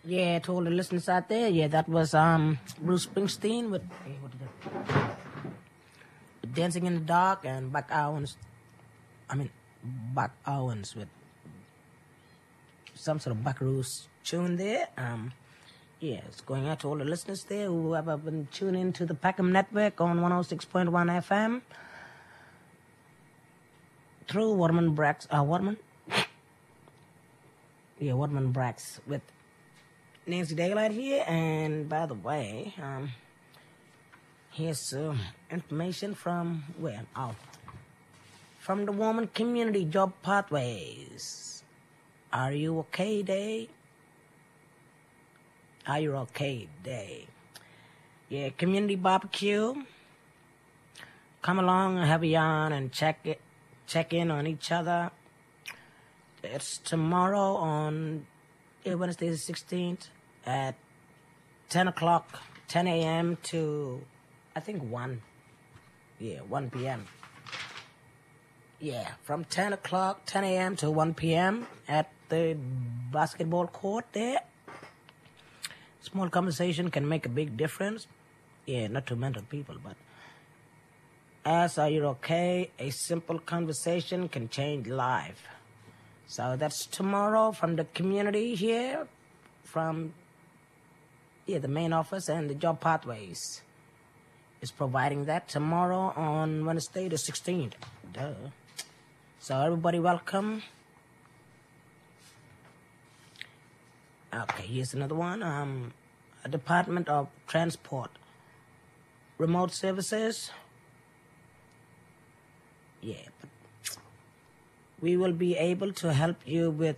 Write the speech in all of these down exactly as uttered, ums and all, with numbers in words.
Yeah, to all the listeners out there, yeah, that was um Bruce Springsteen with, hey, what did I- with Dancing in the Dark, and Buck Owens. I mean, Buck Owens with some sort of Buckaroos tune there. Um, yeah, it's going out to all the listeners there who have been tuning into the Packham Network on one oh six point one F M through Waterman Brax. Uh, Waterman? Yeah, Waterman Brax with Nancy Daylight here. And by the way, um, here's some information from where? Oh, from the Woman Community Job Pathways. Are you okay, Day? Are you okay, Day? Yeah, community barbecue. Come along and have a yarn and check it, check in on each other. It's tomorrow on yeah, Wednesday the sixteenth at ten o'clock, ten a.m. to, I think, one. Yeah, one p.m. Yeah, from ten o'clock, ten a.m. to one p.m. at the basketball court there. Small conversation can make a big difference. Yeah, not to mental people, but as are you okay? A simple conversation can change life. So that's tomorrow from the community here, from yeah, the main office and the Job Pathways is providing that tomorrow on Wednesday the sixteenth. Duh. So everybody welcome. Okay, here's another one. Um, a Department of Transport. Remote services. Yeah, but we will be able to help you with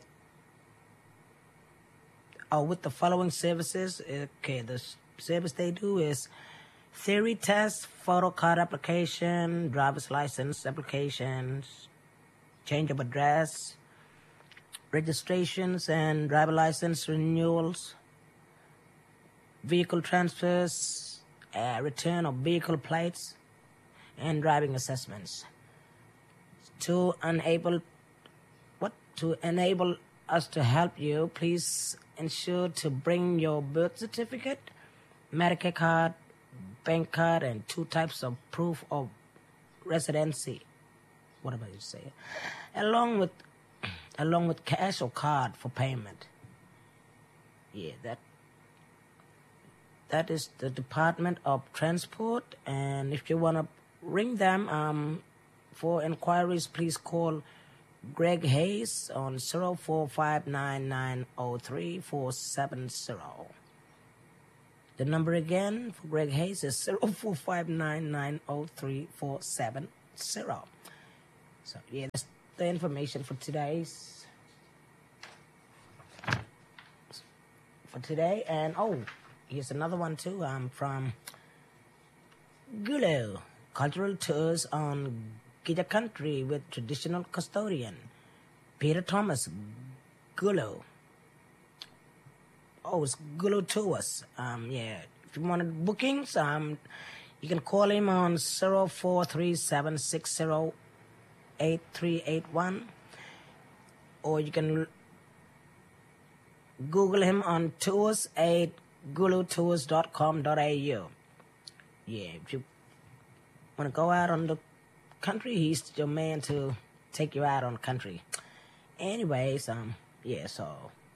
uh, with the following services. Okay, the service they do is theory test, photo card application, driver's license applications, change of address, registrations and driver license renewals, vehicle transfers, uh, return of vehicle plates, and driving assessments. To enable what to enable us to help you, please ensure to bring your birth certificate, Medicare card, bank card, and two types of proof of residency. What about you say? Along with along with cash or card for payment. Yeah, that that is the Department of Transport. And if you want to ring them um, for inquiries, please call Greg Hayes on zero four five nine nine zero three four seven zero. The number again for Greg Hayes is zero four five nine nine zero three four seven zero. So yeah, that's the information for today's for today. And oh, here's another one too. Um, from Gulu Cultural Tours on Gija Country with traditional custodian Peter Thomas. Gulu. Oh, it's Gulu Tours. Um, yeah. If you wanted bookings, um, you can call him on zero four three seven six zero eight three eight one, or you can Google him on tours at gulu tours dot com dot a u. Yeah, if you want to go out on the country, he's your man to take you out on the country. Anyways, um, yeah, so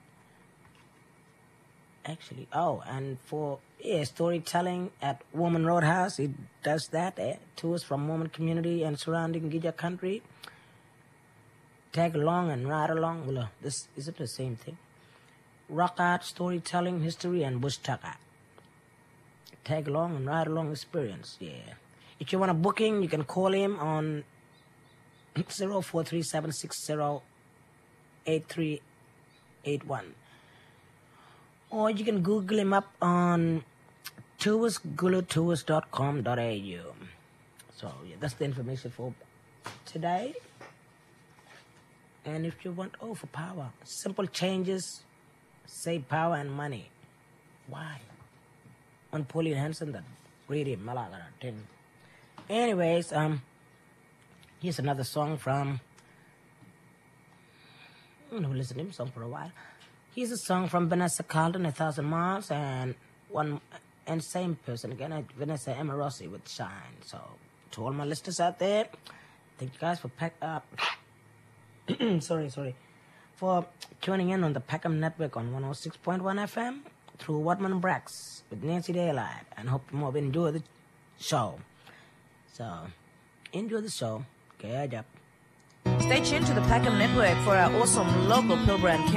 actually, oh, and for yeah, storytelling at Woman Roadhouse, he does that. Eh? Tours from Woman community and surrounding Gija country. Tag along and ride along. Well, uh, this is it the same thing? Rock art, storytelling, history, and bush tucker. Tag along and ride along experience. Yeah. If you want a booking, you can call him on zero four three seven six zero eight three eight one. Or you can Google him up on tours gulu tours dot com dot a u. So, yeah, that's the information for today. And if you want, oh, for power, simple changes, save power and money. Why? On Pauline Hanson, that really malaga thing. Anyways, um, here's another song from, I don't know, listen to him song for a while. Here's a song from Vanessa Carlton, A Thousand Miles, and one and same person again, uh, Vanessa Amorosi with Shine. So to all my listeners out there, thank you guys for pack up. sorry, sorry, for tuning in on the Peckham Network on one oh six point one F M through Watman and Brax with Nancy Daylight, and hope you more enjoy the show. So enjoy the show. Good job. Stay tuned to the Peckham Network for our awesome local program.